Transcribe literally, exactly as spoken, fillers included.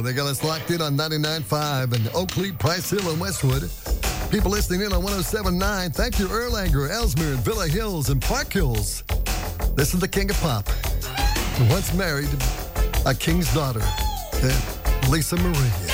They got us locked in on ninety-nine point five in Oakley, Price Hill, and Westwood. People listening in on one oh seven point nine. Thank you, Erlanger, Ellesmere, Villa Hills, and Park Hills. This is the King of Pop. Once married, a king's daughter, Lisa Marie.